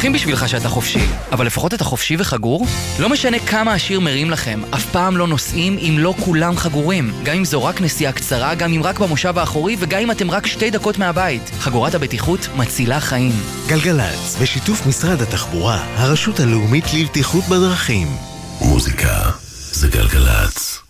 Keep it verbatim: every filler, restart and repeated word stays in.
שמחים בשבילך שאתה חופשי, אבל לפחות אתה חופשי וחגור? לא משנה כמה השיר מרים לכם, אף פעם לא נוסעים אם לא כולם חגורים. גם אם זו רק נסיעה קצרה, גם אם רק במושב האחורי, וגם אם אתם רק שתי דקות מהבית. חגורת הבטיחות מצילה חיים. גלגלץ, בשיתוף משרד התחבורה, הרשות הלאומית לבטיחות בדרכים. מוזיקה זה גלגלץ.